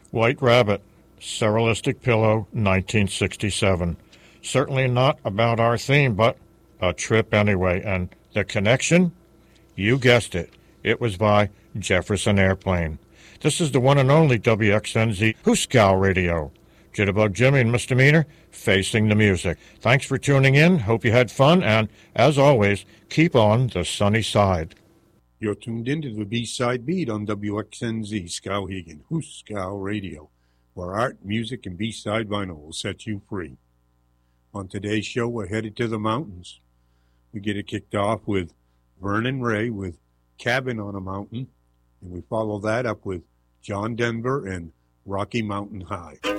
White Rabbit, Surrealistic Pillow, 1967. Certainly not about our theme, but a trip anyway. And the connection? You guessed it. It was by Jefferson Airplane. This is the one and only WXNZ Hooskow Radio. Jitterbug Jimmy and Misdemeanor facing the music. Thanks for tuning in. Hope you had fun. And as always, keep on the sunny side. You're tuned into the B-Side Beat on WXNZ Skowhegan, Hooskow Radio, where art, music, and B-Side vinyl will set you free. On today's show, we're headed to the mountains. We get it kicked off with Vernon Ray with Cabin on a Mountain, and we follow that up with John Denver and Rocky Mountain High.